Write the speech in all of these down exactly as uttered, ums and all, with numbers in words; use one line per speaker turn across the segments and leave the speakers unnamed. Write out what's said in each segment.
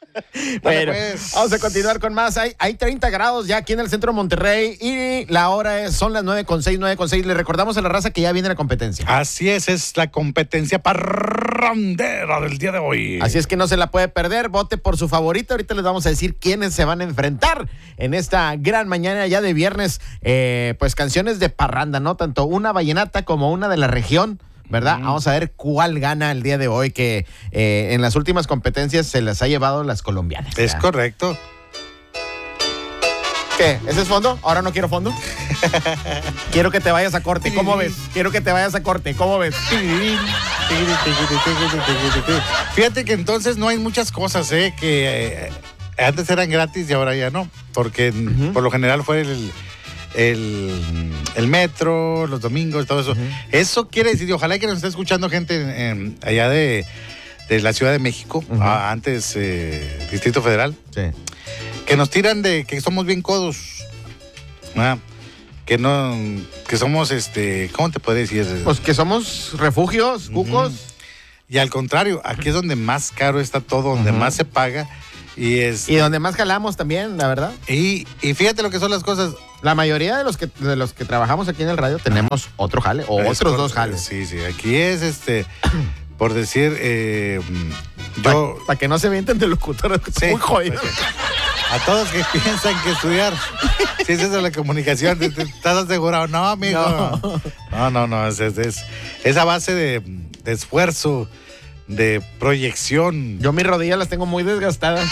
Bueno, pues. Vamos a continuar con más. Hay, hay treinta grados ya aquí en el centro de Monterrey y la hora es, son las nueve con seis, nueve con seis. Le recordamos a la raza que ya viene la competencia.
Así es, es la competencia parrandera del día de hoy.
Así es que no se la puede perder. Vote por su favorita. Ahorita les vamos a decir quiénes se van a enfrentar en esta gran mañana ya de viernes. Eh, pues canciones de parranda, ¿no? Tanto una vallenata como una de la región, ¿verdad? Mm. Vamos a ver cuál gana el día de hoy, que eh, en las últimas competencias se las ha llevado las colombianas.
Es
¿verdad?
Correcto.
¿Qué? ¿Ese es fondo? Ahora no quiero fondo. Quiero que te vayas a corte, ¿cómo ves? Quiero que te vayas a corte, ¿cómo ves?
Fíjate que entonces no hay muchas cosas, ¿eh? Que eh, antes eran gratis y ahora ya no. Porque uh-huh. por lo general fue el... El, el metro, los domingos, todo eso. Uh-huh. Eso quiere decir, y ojalá que nos esté escuchando gente en, allá de, de la Ciudad de México, uh-huh. ah, antes eh, Distrito Federal,
sí.
que nos tiran de que somos bien codos, ah, que no, que somos, este, ¿cómo te puedo decir?
Pues que somos refugios, cucos.
Uh-huh. Y al contrario, aquí es donde más caro está todo, donde uh-huh. más se paga. Y, es,
y donde más jalamos también, la verdad.
Y, y fíjate lo que son las cosas.
La mayoría de los que de los que trabajamos aquí en el radio tenemos Ajá. otro jale o es otros por, dos jales.
Sí, sí. Aquí es este, por decir, eh, yo.
Para pa que no se vienten de locutores. Sí, muy jodido.
A todos que piensan que estudiar ciencias de la comunicación, ¿estás asegurado? No, amigo. No, no, no. no es, es, es esa base de, de esfuerzo, de proyección.
Yo mis rodillas las tengo muy desgastadas.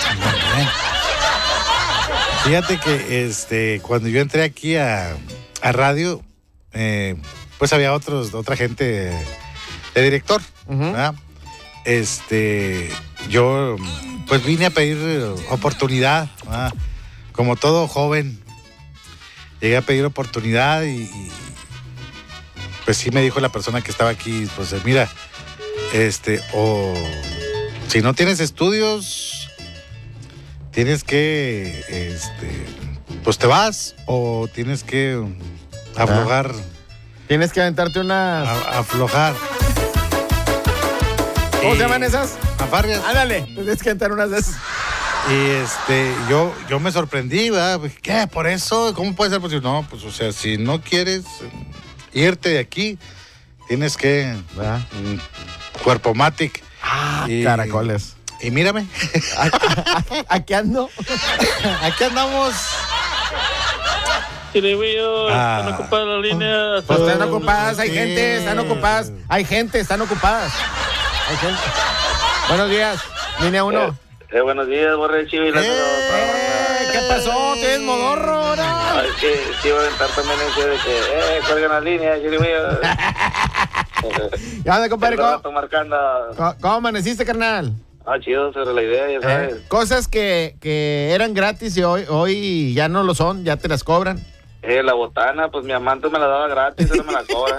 Fíjate que este, cuando yo entré aquí a, a radio, eh, pues había otros, otra gente de director, uh-huh. ¿verdad? Este, yo pues vine a pedir oportunidad, ¿verdad? Como todo joven, llegué a pedir oportunidad y, y pues sí me dijo la persona que estaba aquí, pues mira, este, o si no tienes estudios, tienes que, este, pues te vas o tienes que aflojar.
Ah. Tienes que aventarte unas...
A, aflojar.
¿Cómo y... se llaman esas?
Afarrias.
Ándale, tienes que aventar unas de esas.
Y este, yo, yo me sorprendí, ¿verdad? ¿Qué? ¿Por eso? ¿Cómo puede ser posible? No, pues, o sea, si no quieres irte de aquí, tienes que... ¿verdad? Cuerpo Matic.
Ah, y... caracoles.
Y mírame.
¿Aquí ando?
Aquí andamos.
Chiribío, ah. están ocupadas las líneas.
Pues están ocupadas, hay gente, están ocupadas. Hay gente, están ocupadas. Hay gente. Buenos días, línea uno.
Eh, eh, buenos días, Borre Chivo y la
eh, ¿Qué pasó? ¿Tienes modorro ahora?
Ay, que sí iba a aventar también ese de que, eh, cuelgan las líneas, Chiribío.
¿Ya anda, compadre? ¿Cómo,
¿Cómo,
¿Cómo amaneciste, carnal?
Ah, chido, sobre la idea, ya sabes.
Eh, cosas que, que eran gratis y hoy, hoy ya no lo son, ya te las cobran.
Eh, la botana, pues mi amante me la daba gratis, ahora me la cobra.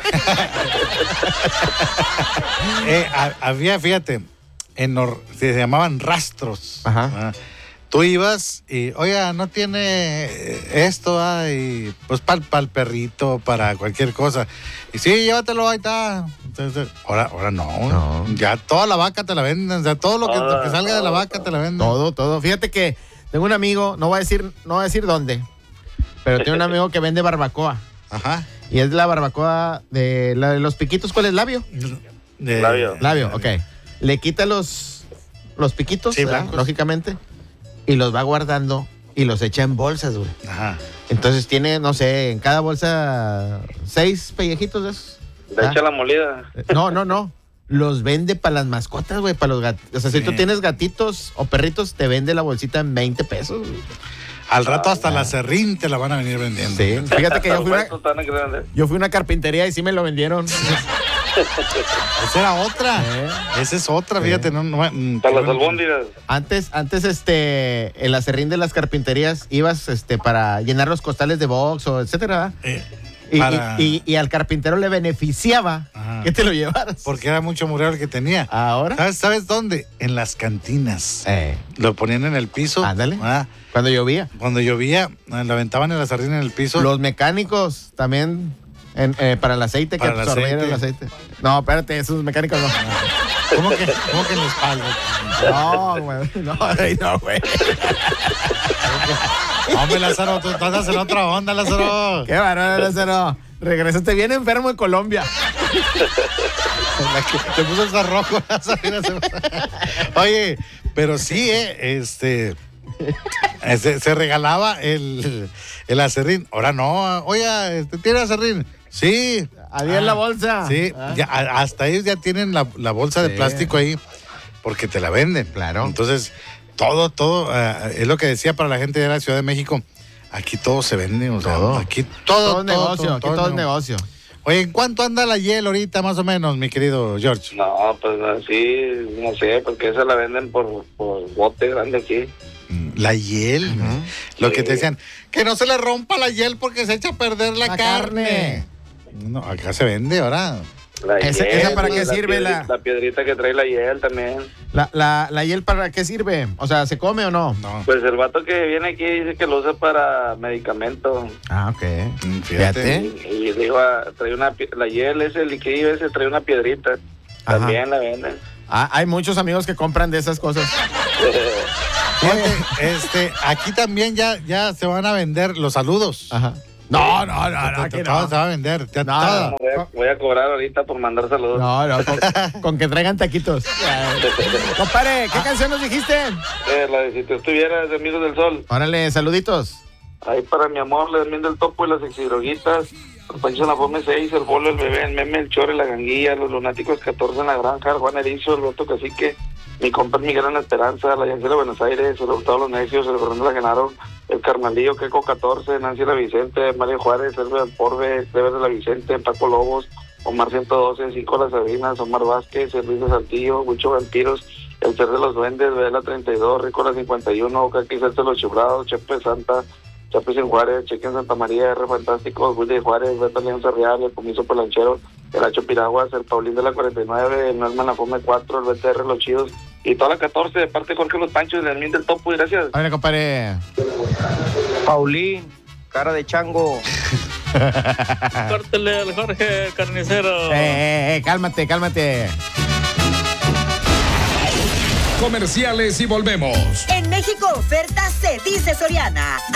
eh, había, fíjate, en Nor- se llamaban rastros.
Ajá.
¿Ah? Tú ibas y, oiga, no tiene esto, ah, y pues para pa el perrito, para cualquier cosa. Y sí, llévatelo, ahí está. Entonces, ahora, ahora no, no. Ya toda la vaca te la venden, o sea, todo lo que, lo que salga de la vaca te la venden.
Todo, todo. Fíjate que tengo un amigo, no voy a decir, no voy a decir dónde, pero tengo un amigo que vende barbacoa.
Ajá.
Y es la barbacoa de, la de los piquitos, ¿cuál es? ¿Labio?
De,
labio.
Labio, ok. Le quita los, los piquitos,
sí, blancos,
lógicamente, y los va guardando y los echa en bolsas, güey.
Ajá.
Entonces tiene, no sé, en cada bolsa seis pellejitos de esos.
Le echa la molida.
No, no, no. Los vende para las mascotas, güey, para los gatitos. O sea, sí. Si tú tienes gatitos o perritos, te vende la bolsita en veinte pesos, güey.
Al rato hasta ah, la serrín te la van a venir vendiendo.
Sí, fíjate que yo fui, una, yo fui a una carpintería y sí me lo vendieron.
Esa era otra. ¿Eh? Esa es otra, fíjate. Sí. No, no, no,
para las albóndigas.
Antes, antes, este, el acerrín de las carpinterías, ibas, este, para llenar los costales de box o etcétera. Eh. Y, para... y, y, y al carpintero le beneficiaba Ajá. que te lo llevaras.
Porque era mucho murero el que tenía.
¿Ahora?
¿Sabes, ¿Sabes dónde? En las cantinas.
Eh.
Lo ponían en el piso.
Ándale. Ah, cuando llovía.
Cuando llovía, lo aventaban en la sardina en el piso.
Los mecánicos también, en, eh, para el aceite, para que absorbiera el aceite. No, espérate, esos mecánicos no.
¿Cómo que, ¿Cómo que en la espalda?
No, güey. No, ay, no, güey.
Hombre, Lázaro, tú estás en otra onda, Lázaro.
Qué bárbaro, Lázaro. Regresaste bien enfermo en Colombia.
Te puso hasta rojo. Oye, pero sí, eh, este... Se, se regalaba el, el acerrín. Ahora no. Oye, este, ¿tiene acerrín? Sí.
Había en la bolsa.
Sí,
Ah.
ya, a- hasta ellos ya tienen la, la bolsa
Sí.
de plástico ahí porque te la venden.
Claro.
Entonces, todo, todo, eh, es lo que decía para la gente de la Ciudad de México. Aquí todo se vende, o sea,
Todo.
aquí todo,
Todo es negocio, aquí todo es
negocio.
negocio.
Oye, ¿en cuánto anda la hiel ahorita más o menos, mi querido George?
No, pues así, no sé, porque esa la venden por, por bote grande aquí.
La hiel,
Ujú.
lo que te
Sí.
decían, que no se le rompa la hiel porque se echa a perder la,
La
carne.
carne.
No, acá se vende ahora.
La
Ese-
hiel,
¿esa para qué
la
sirve, la-
piedrita- La piedrita que trae la hiel también.
La, la, la hiel, ¿para qué sirve? O sea, ¿se come o no?
No,
Pues el vato que viene aquí dice que lo usa para medicamento.
Ah, ok.
mm, fíjate.
Y, y digo, ah, trae una, pi- la hiel, ese liquidillo ese, trae una piedrita.
Ajá.
También la venden.
Ah, hay muchos amigos que compran de esas cosas.
Fíjate, este, aquí también ya, ya se van a vender los saludos.
Ajá. No, no, no, no, aquí
Todo
no.
se va a vender. ya
No,
todo.
no.
Voy a, voy a cobrar ahorita por mandar saludos.
No, no, con, con que traigan taquitos. Compadre, ¿qué canción nos dijiste?
Eh, la de Si tú estuvieras de Amigos del Sol.
Órale, saluditos.
Ahí para mi amor, la de del Topo y las exidroguitas. El Pancho en la Fome seis, el Bolo, el Bebé, el Meme, el Chore, la Ganguilla, los Lunáticos catorce en la Granja, el Juan Erizo, el Beto Cacique, mi compa Miguel en la Esperanza, la Yancela Buenos Aires, el Gustavo Los Necios, el Fernando La Genaro, el Carnalillo, Queco catorce, Nancy La Vicente, Mario Juárez, el del Porbe, Cleber de la Vicente, Paco Lobos, Omar ciento doce, Cinco Las Sabinas, Omar Vázquez, el Luis de Saltillo, Huicho Vampiros, el Ser de los Duendes, Vela treinta y dos, Rico la cincuenta y uno, Caqui Celta Los Chiflados, Chepe Santa, Chapis en Juárez, Cheque en Santa María, R Fantástico, Willy de Juárez, Beto León Real, el Comiso Pelanchero, el Hacho Piraguas, el Paulín de la cuarenta y nueve, el Norman La Fome cuatro, el B T R Los Chidos, y toda la catorce de parte de Jorge Los Panchos y el Admin del Topo, y gracias.
Órale, compadre.
Paulín, cara de chango.
Córtale al Jorge Carnicero.
Eh, eh, eh, cálmate, cálmate.
Comerciales y volvemos.
En México oferta se dice Soriana.